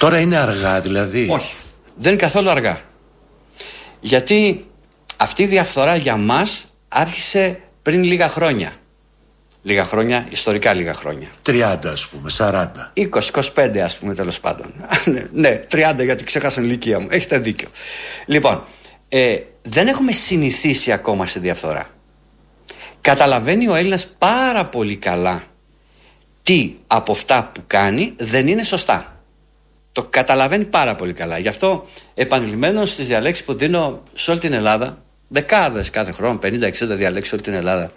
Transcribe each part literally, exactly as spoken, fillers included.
Τώρα είναι αργά δηλαδή? Όχι, δεν είναι καθόλου αργά. Γιατί αυτή η διαφθορά για μας άρχισε πριν λίγα χρόνια. Λίγα χρόνια, ιστορικά λίγα χρόνια. τριάντα ας πούμε, σαράντα. είκοσι είκοσι πέντε ας πούμε, τέλος πάντων. Ναι, τριάντα γιατί ξέχασα την ηλικία μου. Έχετε δίκιο. Λοιπόν, ε, δεν έχουμε συνηθίσει ακόμα στη διαφθορά. Καταλαβαίνει ο Έλληνας πάρα πολύ καλά τι από αυτά που κάνει δεν είναι σωστά. Το καταλαβαίνει πάρα πολύ καλά. Γι' αυτό επανειλημμένως στις διαλέξεις που δίνω σε όλη την Ελλάδα, δεκάδες κάθε χρόνο, πενήντα εξήντα διαλέξεις σε όλη την Ελλάδα,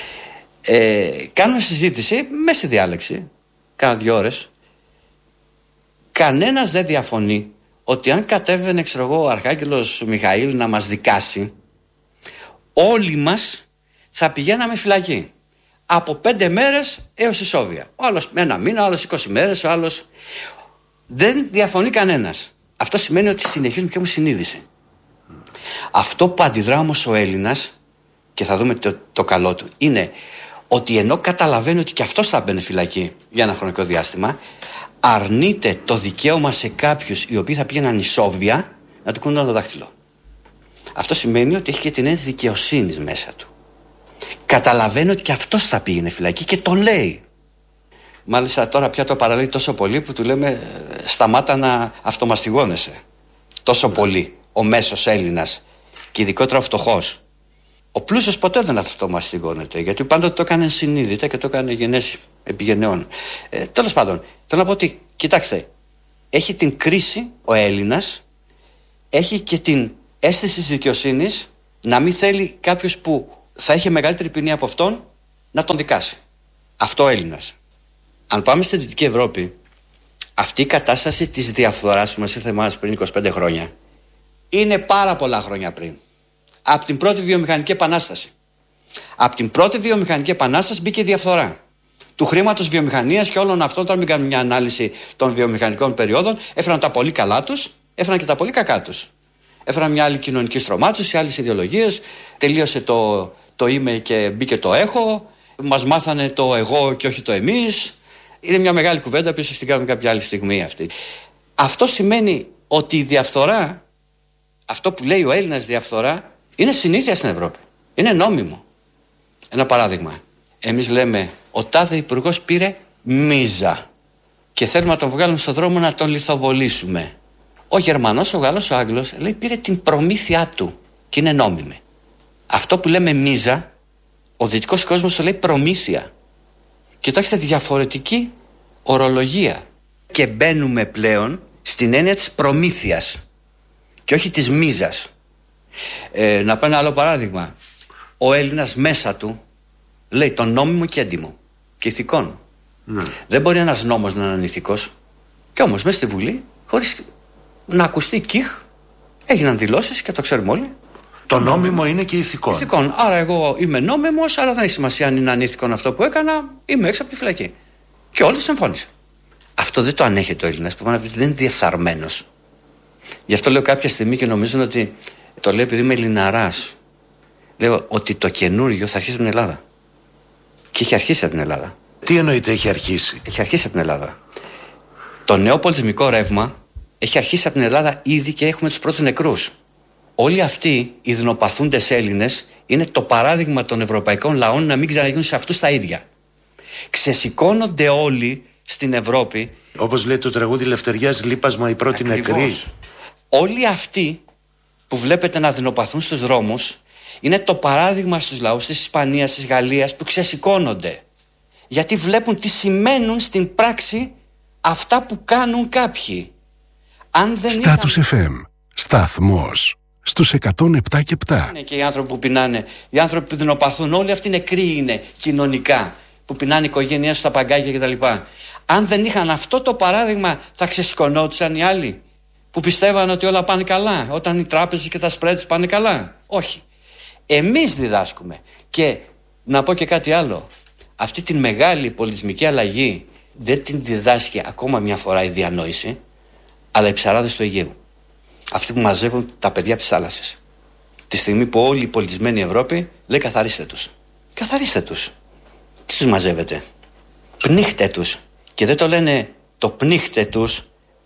ε, κάνουμε συζήτηση μέσα στη διάλεξη, κάνα δύο ώρες. Κανένας δεν διαφωνεί ότι αν κατέβαινε, ξέρω εγώ, ο Αρχάγγελος Μιχαήλ να μας δικάσει, όλοι μας θα πηγαίναμε φυλακή. Από πέντε μέρες έως ισόβια. Ο άλλος ένα μήνα, ο άλλος είκοσι μέρες, ο άλλος. Δεν διαφωνεί κανένας. Αυτό σημαίνει ότι συνεχίζουμε και έχουμε συνείδηση. Mm. Αυτό που αντιδρά όμως ο Έλληνας, και θα δούμε το, το καλό του, είναι ότι ενώ καταλαβαίνει ότι και αυτός θα μπαίνει φυλακή για ένα χρονικό διάστημα, αρνείται το δικαίωμα σε κάποιους οι οποίοι θα πήγαιναν ισόβια να του κούνουν το δάχτυλο. Αυτό σημαίνει ότι έχει και την έννοια δικαιοσύνης μέσα του. Καταλαβαίνει ότι και αυτός θα πήγαινε φυλακή και το λέει. Μάλιστα τώρα πια το παραλύει τόσο πολύ που του λέμε σταμάτα να αυτομαστιγώνεσαι. Τόσο πολύ ο μέσος Έλληνας και ειδικότερα ο φτωχός. Ο πλούσιος ποτέ δεν αυτομαστιγώνεται, γιατί πάντοτε το έκανε συνείδητα και το έκανε γενές επιγενεών. Ε, τέλος πάντων, θέλω να πω ότι, κοιτάξτε, έχει την κρίση ο Έλληνας, έχει και την αίσθηση της δικαιοσύνης να μην θέλει κάποιος που θα είχε μεγαλύτερη ποινή από αυτόν να τον δικάσει. Αυτό ο Έλληνας. Αν πάμε στη Δυτική Ευρώπη, αυτή η κατάσταση της διαφθοράς που μας ήρθε εμάς πριν είκοσι πέντε χρόνια είναι πάρα πολλά χρόνια πριν. Από την πρώτη βιομηχανική επανάσταση. Από την πρώτη βιομηχανική επανάσταση μπήκε η διαφθορά. Του χρήματος βιομηχανίας και όλων αυτών, όταν μην κάνουμε μια ανάλυση των βιομηχανικών περιόδων, έφεραν τα πολύ καλά τους, έφεραν και τα πολύ κακά τους. Έφεραν μια άλλη κοινωνική στρωμάτωση, άλλες ιδεολογίες, τελείωσε το, το είμαι και μπήκε το έχω, μας μάθανε το εγώ και όχι το εμείς. Είναι μια μεγάλη κουβέντα που ίσως την κάνουμε κάποια άλλη στιγμή αυτή. Αυτό σημαίνει ότι η διαφθορά, αυτό που λέει ο Έλληνας διαφθορά, είναι συνήθεια στην Ευρώπη. Είναι νόμιμο. Ένα παράδειγμα. Εμείς λέμε, ο τάδε υπουργός πήρε μίζα και θέλουμε να τον βγάλουμε στον δρόμο να τον λιθοβολήσουμε. Ο Γερμανός, ο Γάλλος, ο Άγγλος λέει πήρε την προμήθειά του και είναι νόμιμη. Αυτό που λέμε μίζα, ο δυτικός κόσμος το λέει προμήθεια. Κοιτάξτε, διαφορετική ορολογία. Και μπαίνουμε πλέον στην έννοια της προμήθειας και όχι της μίζας. Ε, να πω ένα άλλο παράδειγμα. Ο Έλληνας μέσα του λέει το νόμιμο και έντιμο και ηθικών. Ναι. Δεν μπορεί ένας νόμος να είναι ανηθικός. Και όμως μέσα στη Βουλή, χωρίς να ακουστεί κιχ, έγιναν δηλώσεις και το ξέρουμε όλοι. Το νόμιμο είναι και ηθικών. Ηθικών. Άρα εγώ είμαι νόμιμος, αλλά δεν έχει σημασία αν είναι ανήθικον αυτό που έκανα, είμαι έξω από τη φυλακή. Και όλοι συμφώνησαν. Αυτό δεν το ανέχεται ο Έλληνας, που δεν είναι διεφθαρμένος. Γι' αυτό λέω κάποια στιγμή και νομίζουν ότι το λέω επειδή είμαι Ελληναράς. Λέω ότι το καινούριο θα αρχίσει από την Ελλάδα. Και έχει αρχίσει από την Ελλάδα. Τι εννοείται έχει αρχίσει? Έχει αρχίσει από την Ελλάδα. Το νέο πολιτισμικό ρεύμα έχει αρχίσει από την Ελλάδα ήδη και έχουμε τους πρώτους νεκρούς. Όλοι αυτοί οι δεινοπαθούντες Έλληνες είναι το παράδειγμα των ευρωπαϊκών λαών να μην ξαναγίνουν σε αυτούς τα ίδια. Ξεσηκώνονται όλοι στην Ευρώπη. Όπως λέει το τραγούδι Λευτεριάς, λείπασμα οι πρώτοι νεκροί. Όλοι αυτοί που βλέπετε να δεινοπαθούν στους δρόμους είναι το παράδειγμα στους λαούς της Ισπανίας, της Γαλλίας που ξεσηκώνονται. Γιατί βλέπουν τι σημαίνουν στην πράξη αυτά που κάνουν κάποιοι. Αν δεν Στάτους είχαν... εφ εμ, σταθμός στους εκατόν επτά και επτά. Είναι και οι άνθρωποι που πεινάνε, οι άνθρωποι που δεινοπαθούν, όλοι αυτοί νεκροί είναι κοινωνικά, που πεινάνε οικογένειές στα παγκάκια κτλ. Αν δεν είχαν αυτό το παράδειγμα, θα ξεσηκωνόντουσαν οι άλλοι που πιστεύαν ότι όλα πάνε καλά, όταν οι τράπεζες και τα spreads πάνε καλά. Όχι. Εμείς διδάσκουμε. Και να πω και κάτι άλλο. Αυτή τη μεγάλη πολιτισμική αλλαγή δεν την διδάσκει ακόμα μια φορά η διανόηση, αλλά οι ψαράδες του Αιγαίου. Αυτοί που μαζεύουν τα παιδιά από τις θάλασσες. Τη στιγμή που όλη η πολιτισμένη Ευρώπη λέει καθαρίστε τους. Καθαρίστε τους. Τι τους μαζεύετε? Πνίχτε τους. Και δεν το λένε το πνίχτε τους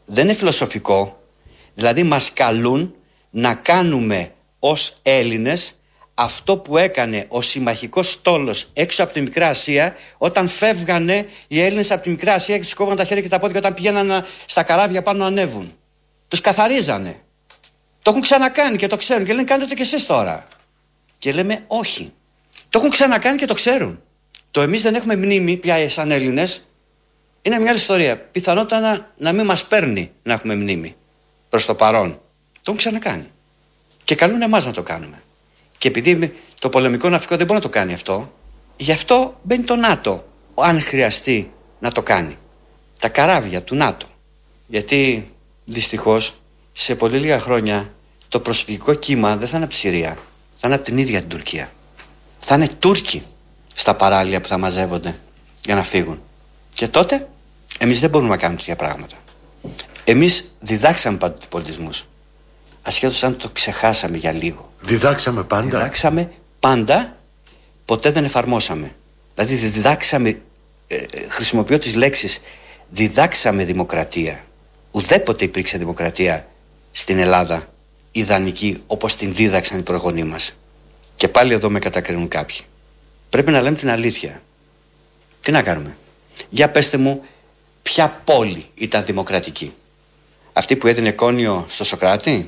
δεν είναι φιλοσοφικό. Δηλαδή μας καλούν να κάνουμε ως Έλληνες αυτό που έκανε ο συμμαχικός στόλος έξω από τη Μικρά Ασία, όταν φεύγανε οι Έλληνες από τη Μικρά Ασία και τους κόβαν τα χέρια και τα πόδια όταν πηγαίναν στα καράβια πάνω να ανέβουν. Τους καθαρίζανε. Το έχουν ξανακάνει και το ξέρουν και λένε κάντε το κι εσείς τώρα. Και λέμε όχι. Το έχουν ξανακάνει και το ξέρουν. Το εμείς δεν έχουμε μνήμη πια σαν Έλληνες είναι μια άλλη ιστορία. Πιθανότατα να, να μην μας παίρνει να έχουμε μνήμη προς το παρόν. Το έχουν ξανακάνει. Και καλούν εμάς να το κάνουμε. Και επειδή το πολεμικό ναυτικό δεν μπορεί να το κάνει αυτό, γι' αυτό μπαίνει το ΝΑΤΟ, αν χρειαστεί να το κάνει. Τα καράβια του ΝΑΤΟ. Γιατί δυστυχώς σε πολύ λίγα χρόνια το προσφυγικό κύμα δεν θα είναι από τη Συρία, θα είναι από την ίδια την Τουρκία. Θα είναι Τούρκοι στα παράλια που θα μαζεύονται για να φύγουν. Και τότε εμείς δεν μπορούμε να κάνουμε τέτοια πράγματα. Εμείς διδάξαμε πάντα τους πολιτισμούς. Ασχέτως αν το ξεχάσαμε για λίγο. Διδάξαμε πάντα. Διδάξαμε πάντα, ποτέ δεν εφαρμόσαμε. Δηλαδή διδάξαμε, ε, χρησιμοποιώ τις λέξεις διδάξαμε δημοκρατία. Ουδέποτε υπήρξε δημοκρατία στην Ελλάδα ιδανική όπως την δίδαξαν οι προγονείς μας. Και πάλι εδώ με κατακρίνουν κάποιοι. Πρέπει να λέμε την αλήθεια. Τι να κάνουμε? Για πέστε μου, ποια πόλη ήταν δημοκρατική? Αυτή που έδινε κόνιο στο Σωκράτη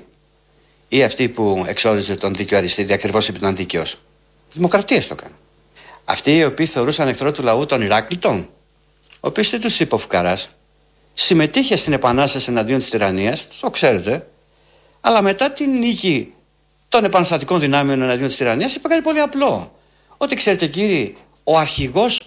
ή αυτή που εξόριζε τον δίκαιο Αριστίδη ακριβώς επειδή ήταν δίκαιος? Δημοκρατίες το έκαναν. Αυτοί οι οποίοι θεωρούσαν εχθρό του λαού τον Ηράκλειτον, ο οποίος τι τους είπε ο Φουκαράς? Συμμετείχε στην επανάσταση εναντίον της τυραννίας, το ξέρετε, αλλά μετά την νίκη των επαναστατικών δυνάμεων εναντίον της τυραννίας είπε κάτι πολύ απλό. Ότι ξέρετε κύριοι, ο αρχηγός,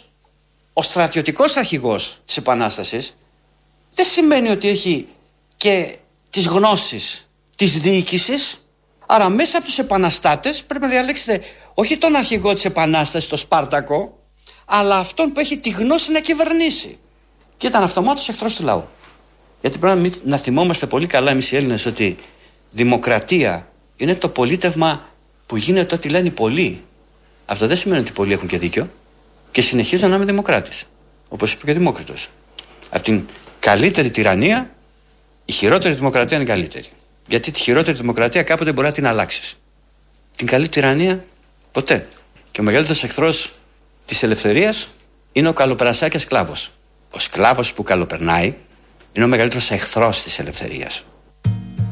ο στρατιωτικός αρχηγός της επανάστασης δεν σημαίνει ότι έχει και τις γνώσεις της διοίκησης. Άρα μέσα από τους επαναστάτες πρέπει να διαλέξετε όχι τον αρχηγό της επανάστασης, τον Σπάρτακο, αλλά αυτόν που έχει τη γνώση να κυβερνήσει. Και ήταν αυτομάτως εχθρός του λαού. Γιατί πρέπει να θυμόμαστε πολύ καλά εμείς οι Έλληνες ότι δημοκρατία είναι το πολίτευμα που γίνεται ό,τι λένε οι πολλοί. Αυτό δεν σημαίνει ότι οι πολλοί έχουν και δίκιο και συνεχίζουν να είμαι δημοκράτης. Όπως είπε και ο Δημόκριτος. Από την καλύτερη τυραννία, η χειρότερη δημοκρατία είναι καλύτερη. Γιατί τη χειρότερη δημοκρατία κάποτε μπορεί να την αλλάξεις. Την καλή τυραννία ποτέ. Και ο μεγαλύτερος εχθρός της ελευθερίας είναι ο καλοπερασάκιας σκλάβος. Ο σκλάβος που καλοπερνάει είναι ο μεγαλύτερος εχθρός της ελευθερίας.